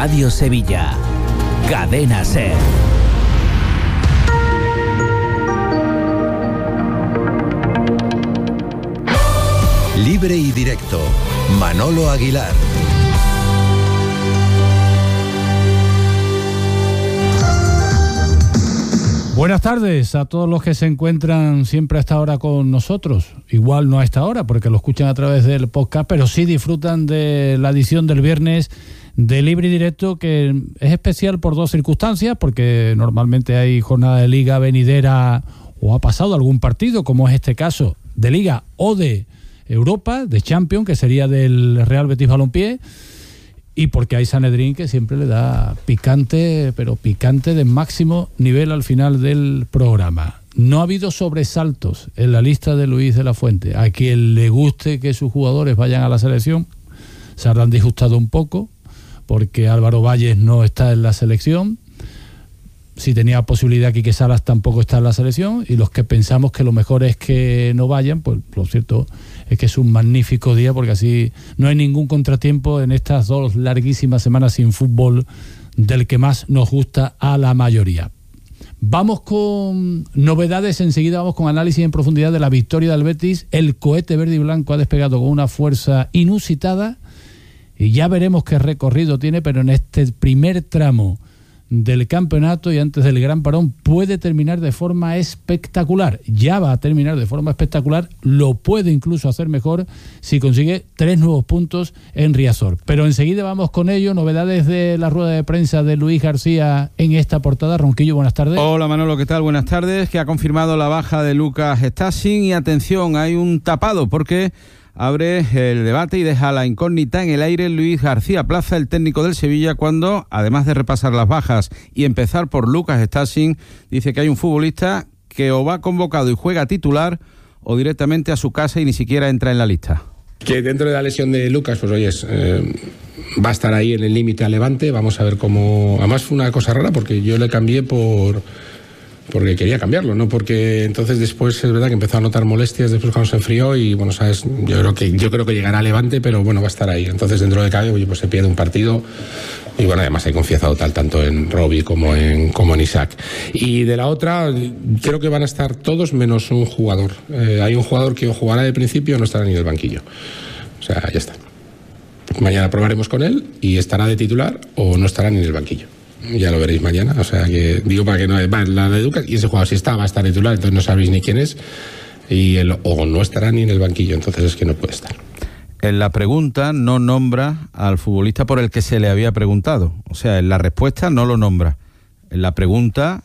Radio Sevilla. Cadena SER. Libre y directo. Manolo Aguilar. Buenas tardes a todos los que se encuentran siempre a esta hora con nosotros. Igual no a esta hora porque lo escuchan a través del podcast, pero sí disfrutan de la edición del viernes de Libre y Directo, que es especial por dos circunstancias, porque normalmente hay jornada de Liga venidera o ha pasado algún partido, como es este caso, de Liga o de Europa, de Champions, que sería del Real Betis Balompié, y porque hay Sanedrín, que siempre le da picante, pero picante de máximo nivel al final del programa. No ha habido sobresaltos en la lista de Luis de la Fuente. A quien le guste que sus jugadores vayan a la selección, se habrán disgustado un poco, porque Álvaro Valles no está en la selección. Si tenía posibilidad, Quique Salas tampoco está en la selección, y los que pensamos que lo mejor es que no vayan, pues lo cierto es que es un magnífico día, porque así no hay ningún contratiempo en estas dos larguísimas semanas sin fútbol, del que más nos gusta a la mayoría. Vamos con novedades, enseguida vamos con análisis en profundidad de la victoria del Betis. El cohete verde y blanco ha despegado con una fuerza inusitada, y ya veremos qué recorrido tiene, pero en este primer tramo del campeonato y antes del gran parón puede terminar de forma espectacular. Ya va a terminar de forma espectacular, lo puede incluso hacer mejor si consigue 3 nuevos puntos en Riazor. Pero enseguida vamos con ello. Novedades de la rueda de prensa de Luis García en esta portada. Ronquillo, buenas tardes. Hola Manolo, ¿qué tal? Buenas tardes. Que ha confirmado la baja de Lucas Staszyn, y atención, hay un tapado porque abre el debate y deja la incógnita en el aire Luis García Plaza, el técnico del Sevilla, cuando, además de repasar las bajas y empezar por Lucas Staszyn, dice que hay un futbolista que o va convocado y juega titular o directamente a su casa y ni siquiera entra en la lista. Que dentro de la lesión de Lucas, pues oyes, va a estar ahí en el límite a Levante. Vamos a ver cómo. Además fue una cosa rara porque yo le cambié porque quería cambiarlo, no porque entonces después es verdad que empezó a notar molestias después cuando se enfrió, y bueno, sabes, yo creo que llegará a Levante, pero bueno, va a estar ahí. Entonces dentro de cabe, oye, pues se pierde un partido, y bueno, además hay confianza total tanto en Robbie como en Isaac. Y de la otra, creo que van a estar todos menos un jugador. Hay un jugador que o jugará de principio o no estará ni en el banquillo. O sea, ya está. Mañana probaremos con él y estará de titular o no estará ni en el banquillo. Ya lo veréis mañana, o sea que digo para que no va la de Lucas, y ese jugador si está va a estar titular, entonces no sabéis ni quién es, y él o no estará ni en el banquillo, entonces es que no puede estar. En la pregunta no nombra al futbolista por el que se le había preguntado, o sea, en la respuesta no lo nombra. En la pregunta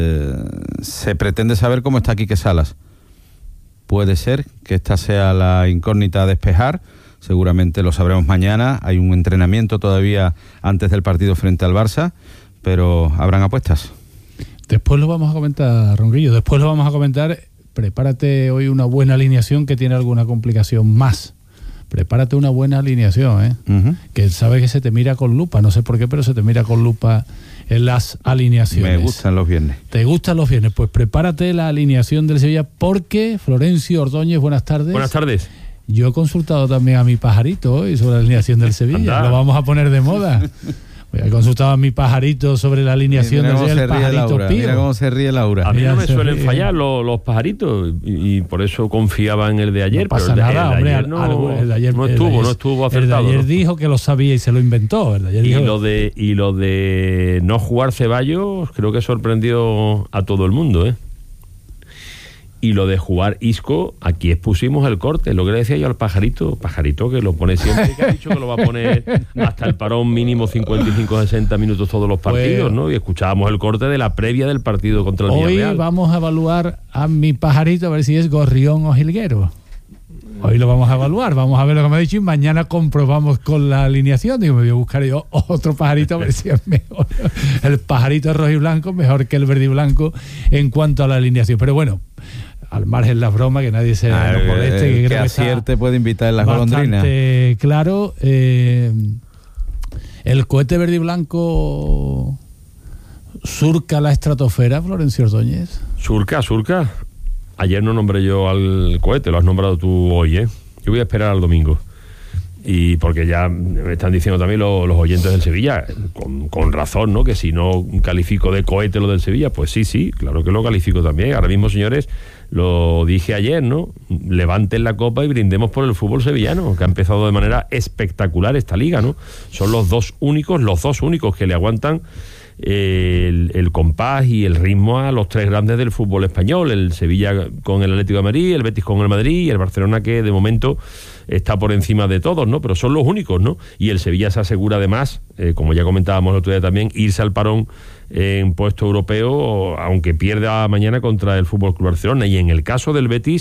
se pretende saber cómo está Quique Salas. Puede ser que esta sea la incógnita a despejar. Seguramente lo sabremos mañana. Hay un entrenamiento todavía antes del partido frente al Barça, pero habrán apuestas. Después lo vamos a comentar, Ronquillo. Después lo vamos a comentar. Prepárate hoy una buena alineación que tiene alguna complicación más. Prepárate una buena alineación, que sabes que se te mira con lupa. No sé por qué, pero se te mira con lupa en las alineaciones. Me gustan los viernes. ¿Te gustan los viernes? Pues prepárate la alineación del Sevilla, porque Florencio Ordóñez, buenas tardes. Buenas tardes. Yo he consultado también a mi pajarito hoy sobre la alineación del Sevilla. Lo vamos a poner de moda. He consultado a mi pajarito sobre la alineación del Sevilla, el pajarito Pío. Mira cómo se ríe Laura. A mí no me suelen fallar los pajaritos, y por eso confiaba en el de ayer. No pasa nada, hombre. El de ayer no estuvo acertado. El de ayer dijo que lo sabía y se lo inventó. Y lo de no jugar Ceballos creo que sorprendió a todo el mundo, Y lo de jugar Isco, aquí expusimos el corte, lo que le decía yo al pajarito que lo pone siempre, que ha dicho que lo va a poner hasta el parón mínimo 55-60 minutos todos los partidos, ¿no? Y escuchábamos el corte de la previa del partido contra el Villarreal. Hoy vamos a evaluar a mi pajarito a ver si es gorrión o jilguero. Hoy lo vamos a evaluar, vamos a ver lo que me ha dicho, y mañana comprobamos con la alineación. Digo, me voy a buscar yo otro pajarito a ver si es mejor. El pajarito rojo y blanco mejor que el verde y blanco en cuanto a la alineación. Pero bueno, al margen la broma, que nadie se nos moleste, que acierte puede invitar en las golondrinas. Claro, el cohete verde y blanco surca la estratosfera, Florencio Ordóñez. Surca. Ayer no nombré yo al cohete, lo has nombrado tú hoy, Yo voy a esperar al domingo. Y porque ya me están diciendo también los oyentes del Sevilla, con razón, ¿no? Que si no califico de cohete lo del Sevilla, pues sí, claro que lo califico también. Ahora mismo, señores, lo dije ayer, ¿no? Levanten la copa y brindemos por el fútbol sevillano, que ha empezado de manera espectacular esta liga, ¿no? Son los dos únicos que le aguantan el compás y el ritmo a los tres grandes del fútbol español, el Sevilla con el Atlético de Madrid, el Betis con el Madrid y el Barcelona, que de momento está por encima de todos, ¿no? Pero son los únicos, ¿no? Y el Sevilla se asegura además, como ya comentábamos el otro día también, irse al parón en puesto europeo, aunque pierda mañana contra el Fútbol Club Barcelona. Y en el caso del Betis,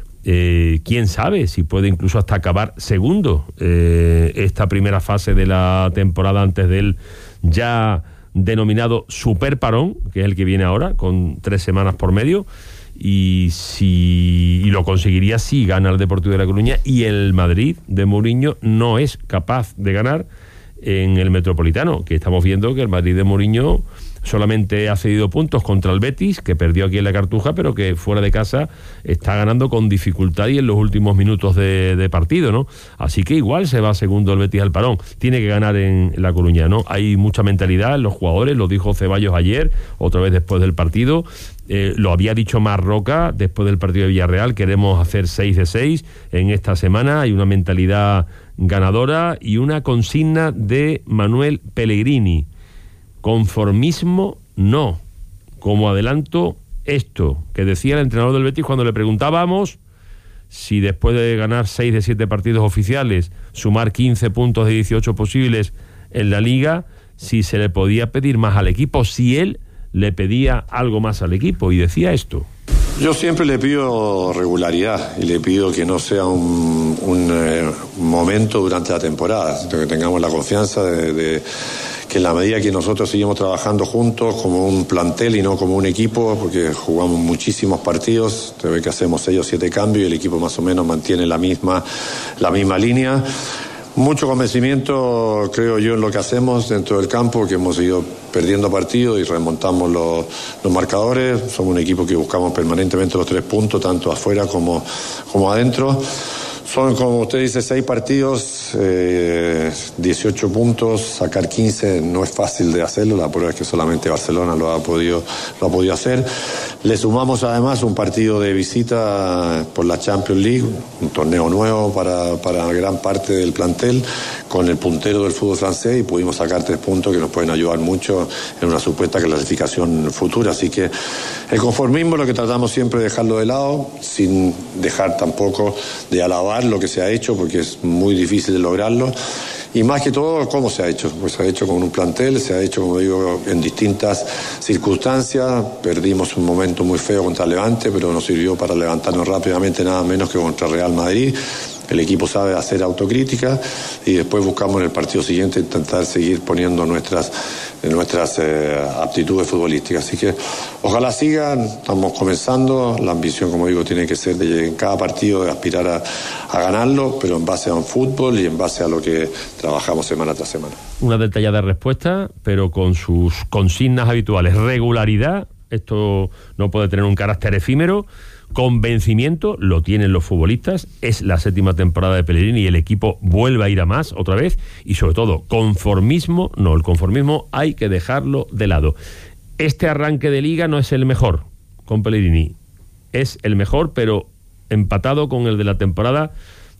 quién sabe si puede incluso hasta acabar segundo esta primera fase de la temporada antes del ya denominado super parón, que es el que viene ahora, con 3 semanas por medio, y lo conseguiría si gana el Deportivo de La Coruña, y el Madrid de Mourinho no es capaz de ganar en el Metropolitano, que estamos viendo que el Madrid de Mourinho solamente ha cedido puntos contra el Betis, que perdió aquí en la Cartuja, pero que fuera de casa está ganando con dificultad y en los últimos minutos de partido, ¿no? Así que igual se va segundo el Betis al parón. Tiene que ganar en La Coruña, ¿no? Hay mucha mentalidad en los jugadores, lo dijo Ceballos ayer, otra vez después del partido. Lo había dicho Marroca después del partido de Villarreal: queremos hacer 6 de 6 en esta semana. Hay una mentalidad ganadora y una consigna de Manuel Pellegrini: conformismo no. Como adelanto esto que decía el entrenador del Betis cuando le preguntábamos si después de ganar 6 de 7 partidos oficiales, sumar 15 puntos de 18 posibles en la Liga, si se le podía pedir más al equipo, si él le pedía algo más al equipo, y decía esto: yo siempre le pido regularidad y le pido que no sea un momento durante la temporada, que tengamos la confianza de que en la medida que nosotros seguimos trabajando juntos como un plantel y no como un equipo, porque jugamos muchísimos partidos, se ve que hacemos 6 o 7 cambios y el equipo más o menos mantiene la misma línea. Mucho convencimiento, creo yo, en lo que hacemos dentro del campo, que hemos ido perdiendo partidos y remontamos los marcadores. Somos un equipo que buscamos permanentemente los 3 puntos, tanto afuera como adentro. Son, como usted dice, 6 partidos, 18 puntos, sacar 15 no es fácil de hacerlo, la prueba es que solamente Barcelona lo ha podido hacer. Le sumamos además un partido de visita por la Champions League, un torneo nuevo para gran parte del plantel, con el puntero del fútbol francés, y pudimos sacar 3 puntos que nos pueden ayudar mucho en una supuesta clasificación futura. Así que el conformismo es lo que tratamos siempre de dejarlo de lado, sin dejar tampoco de alabar lo que se ha hecho, porque es muy difícil de lograrlo. Y más que todo, ¿cómo se ha hecho? Pues se ha hecho con un plantel, se ha hecho, como digo, en distintas circunstancias. Perdimos un momento muy feo contra Levante, pero nos sirvió para levantarnos rápidamente, nada menos que contra Real Madrid. El equipo sabe hacer autocrítica y después buscamos en el partido siguiente intentar seguir poniendo nuestras aptitudes futbolísticas. Así que ojalá sigan, estamos comenzando. La ambición, como digo, tiene que ser de en cada partido de aspirar a ganarlo, pero en base a un fútbol y en base a lo que trabajamos semana tras semana. Una detallada respuesta, pero con sus consignas habituales: regularidad, esto no puede tener un carácter efímero. Convencimiento, lo tienen los futbolistas, es la 7ª temporada de Pellegrini y el equipo vuelve a ir a más otra vez. Y sobre todo, conformismo no, el conformismo hay que dejarlo de lado. Este arranque de liga no es el mejor con Pellegrini, es el mejor, pero empatado con el de la temporada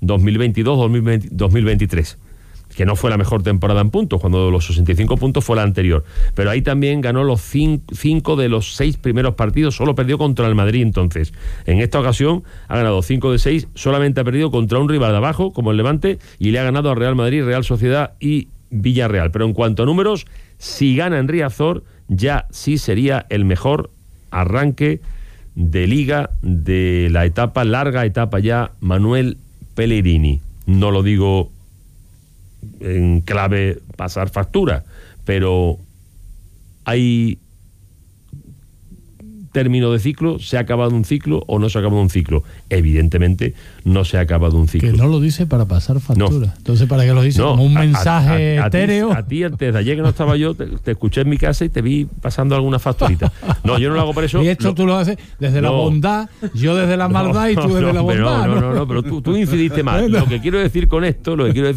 2022-2023, que no fue la mejor temporada en puntos, cuando los 65 puntos fue la anterior. Pero ahí también ganó los 5 de los 6 primeros partidos, solo perdió contra el Madrid entonces. En esta ocasión ha ganado 5 de 6, solamente ha perdido contra un rival de abajo, como el Levante, y le ha ganado a Real Madrid, Real Sociedad y Villarreal. Pero en cuanto a números, si gana en Riazor, ya sí sería el mejor arranque de liga de la larga etapa ya, Manuel Pellegrini. No lo digo en clave pasar factura, pero hay término de ciclo, se ha acabado un ciclo o no se ha acabado un ciclo. Evidentemente no se ha acabado un ciclo. Que no lo dice para pasar factura. No. Entonces, ¿para qué lo dice? No, como un mensaje etéreo. A ti antes de ayer que no estaba yo, te escuché en mi casa y te vi pasando alguna facturita. No, yo no lo hago por eso. Y esto tú lo haces desde la bondad, yo desde la maldad y tú desde la bondad. No, pero tú incidiste más. Lo que quiero decir con esto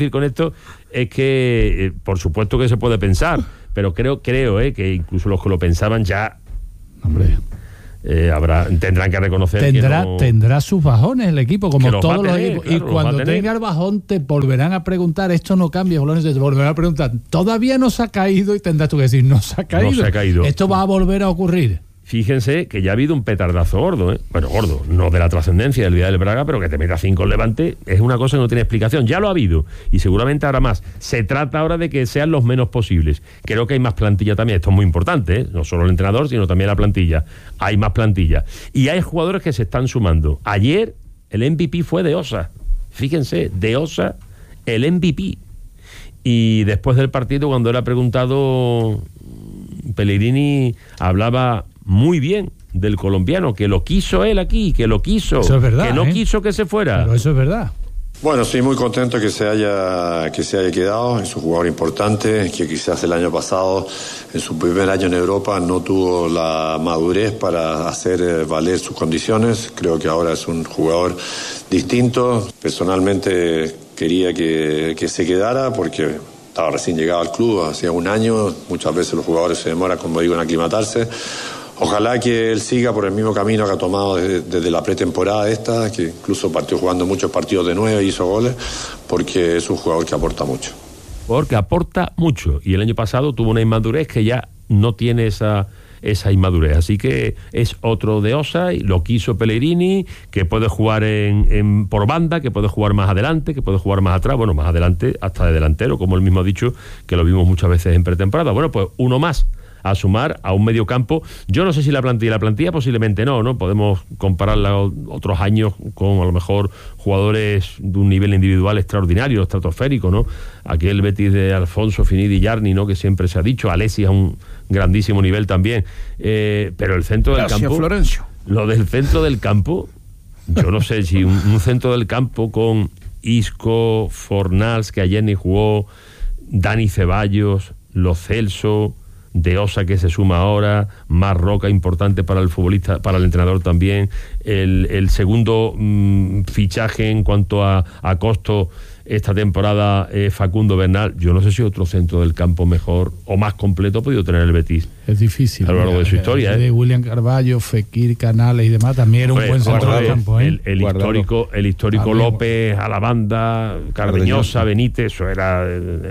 es que, por supuesto que se puede pensar, pero creo que incluso los que lo pensaban ya, hombre, tendrán que reconocer tendrá sus bajones el equipo, como todos los equipos, claro, y cuando tenga el bajón te volverán a preguntar, esto no cambia, te volverán a preguntar, todavía no se ha caído, y tendrás tú que decir, no se ha caído. Esto va a volver a ocurrir. Fíjense que ya ha habido un petardazo gordo, ¿eh? Bueno, gordo, no de la trascendencia del Día del Braga, pero que te meta 5 en Levante es una cosa que no tiene explicación. Ya lo ha habido y seguramente habrá más. Se trata ahora de que sean los menos posibles. Creo que hay más plantilla también. Esto es muy importante, ¿eh? No solo el entrenador, sino también la plantilla. Hay más plantilla. Y hay jugadores que se están sumando. Ayer el MVP fue de Osa. Fíjense, de Osa el MVP. Y después del partido, cuando era preguntado, Pellegrini hablaba muy bien del colombiano, que lo quiso él aquí, que lo quiso, eso es verdad, que no quiso que se fuera. Pero eso es verdad. Bueno, sí, muy contento que se haya quedado. Es un jugador importante que quizás el año pasado, en su primer año en Europa, no tuvo la madurez para hacer valer sus condiciones. Creo que ahora es un jugador distinto. Personalmente quería que se quedara porque estaba recién llegado al club, hacía un año. Muchas veces los jugadores se demoran, como digo, en aclimatarse. Ojalá que él siga por el mismo camino que ha tomado desde la pretemporada esta, que incluso partió jugando muchos partidos de 9 y hizo goles, porque es un jugador que aporta mucho. Porque aporta mucho, y el año pasado tuvo una inmadurez que ya no tiene esa inmadurez, así que es otro de Osa, y lo quiso Pellegrini, que puede jugar por banda, que puede jugar más adelante, que puede jugar más atrás, bueno, más adelante hasta de delantero, como él mismo ha dicho, que lo vimos muchas veces en pretemporada. Bueno, pues uno más a sumar a un mediocampo. Yo no sé si la plantilla posiblemente no podemos compararla a otros años con a lo mejor jugadores de un nivel individual extraordinario, estratosférico, ¿no? Aquel Betis de Alfonso, Finidi y Yarni, ¿no? Que siempre se ha dicho, Alessi a un grandísimo nivel también, pero el centro del campo, Florencio. Lo del centro del campo, yo no sé si un centro del campo con Isco, Fornals, que ayer ni jugó, Dani Ceballos, Lo Celso, de Osa, que se suma ahora, más Roca, importante para el futbolista, para el entrenador también, el segundo fichaje en cuanto a costo esta temporada, Facundo Bernal. Yo no sé si otro centro del campo mejor o más completo ha podido tener el Betis. Es difícil. A lo largo de su historia. De William Carballo, Fekir, Canales y demás, también era un buen centro del campo. El histórico López, a la banda, Cardeñosa, Benítez, eso era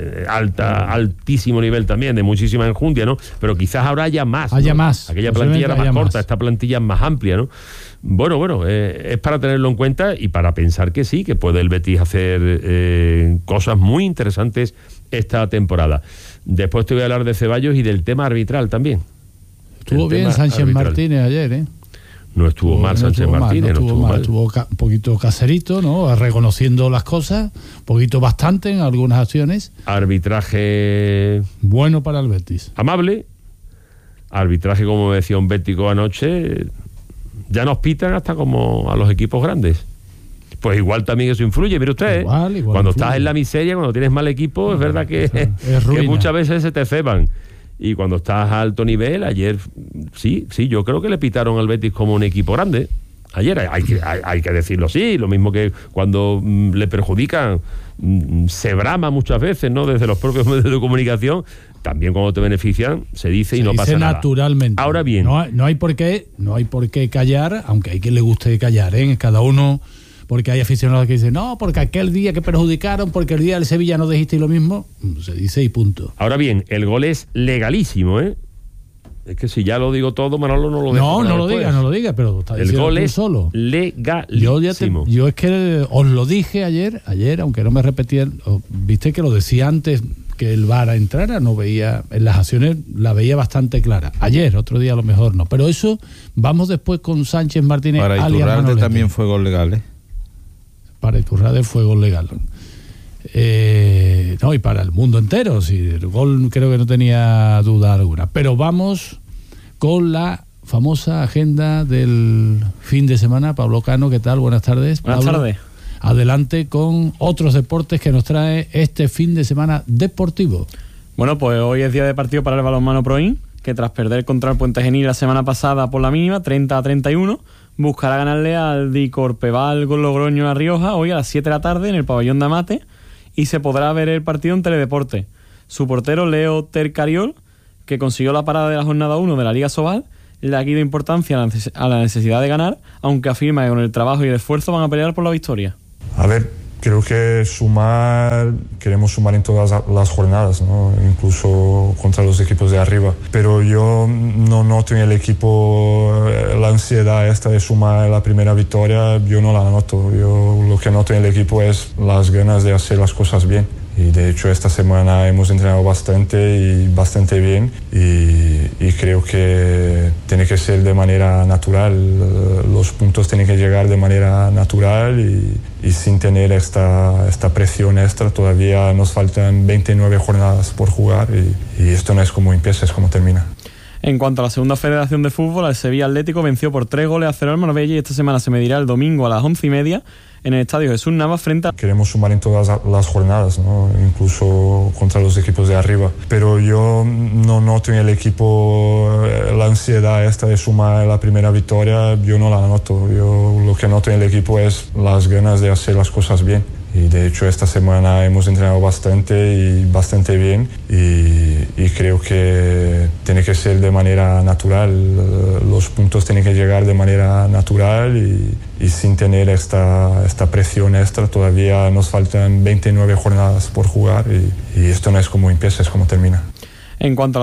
altísimo nivel también, de muchísima enjundia, ¿no? Pero quizás ahora haya más. Aquella plantilla era más corta, esta plantilla es más amplia, ¿no? Bueno, es para tenerlo en cuenta y para pensar que sí, que puede el Betis hacer cosas muy interesantes esta temporada. Después te voy a hablar de Ceballos y del tema arbitral también. Estuvo bien Sánchez Martínez ayer, ¿eh? No estuvo mal Sánchez Martínez, no estuvo mal. Estuvo un poquito caserito, ¿no? Reconociendo las cosas, un poquito bastante en algunas acciones. Arbitraje bueno para el Betis. Amable. Arbitraje, como decía un bético anoche, ya nos pitan hasta como a los equipos grandes. Pues igual también eso influye, mire usted, igual cuando influye. Estás en la miseria, cuando tienes mal equipo, es verdad que muchas veces se te ceban. Y cuando estás a alto nivel, ayer sí, yo creo que le pitaron al Betis como un equipo grande. Ayer hay que decirlo así, lo mismo que cuando le perjudican, se brama muchas veces, ¿no? Desde los propios medios de comunicación, también cuando te benefician, se dice y no pasa nada. Naturalmente. Ahora bien, no hay por qué callar, aunque hay quien le guste callar, ¿eh? Cada uno, porque hay aficionados que dicen, no, porque aquel día que perjudicaron, porque el día del Sevilla no dijiste lo mismo, se dice y punto. Ahora bien, el gol es legalísimo, ¿eh? Es que si ya lo digo todo, Manolo no lo dejo. No lo diga, pero está el gol es solo. Legalísimo. Yo es que os lo dije ayer, aunque no me repetía, viste que lo decía antes que el VAR entrara, no veía, en las acciones la veía bastante clara. Ayer, otro día a lo mejor no. Pero eso, vamos después con Sánchez Martínez. Para Iturralde también fue gol legal, ¿eh? Para Iturralde fue gol legal. Y para el mundo entero, sí, el gol creo que no tenía duda alguna. Pero vamos con la famosa agenda del fin de semana. Pablo Cano, ¿qué tal? Buenas tardes. Buenas tardes. Adelante con otros deportes que nos trae este fin de semana deportivo. Bueno, pues hoy es día de partido para el balonmano Proin, que tras perder contra el Puente Genil la semana pasada por la mínima, 30-31, buscará ganarle al Dicorpeval con Logroño a Rioja hoy a las 7 de la tarde en el pabellón de Amate, y se podrá ver el partido en Teledeporte. Su portero, Leo Tercariol, que consiguió la parada de la jornada 1 de la Liga Sobal, le ha quitado importancia a la necesidad de ganar, aunque afirma que con el trabajo y el esfuerzo van a pelear por la victoria. A ver, creo que queremos sumar en todas las jornadas, ¿no? Incluso contra los equipos de arriba. Pero yo no noto en el equipo la ansiedad esta de sumar la primera victoria, yo no la noto. Yo lo que noto en el equipo es las ganas de hacer las cosas bien. Y de hecho esta semana hemos entrenado bastante bien y creo que tiene que ser de manera natural. Los puntos tienen que llegar de manera natural y sin tener esta presión extra. Todavía nos faltan 29 jornadas por jugar y esto no es como empieza, es como termina. En cuanto a la segunda federación de fútbol, el Sevilla Atlético venció por 3-0 al Marbella y esta semana se medirá el domingo a las 11:30 en el Estadio Jesús Navas frente a... Queremos sumar en todas las jornadas, ¿no? Incluso contra los equipos de arriba. Pero yo no noto en el equipo la ansiedad esta de sumar la primera victoria, yo no la noto. Yo lo que noto en el equipo es las ganas de hacer las cosas bien. Y de hecho esta semana hemos entrenado bastante bien y creo que tiene que ser de manera natural. Los puntos tienen que llegar de manera natural y sin tener esta presión extra. Todavía nos faltan 29 jornadas por jugar y esto no es como empieza, es como termina. En cuanto a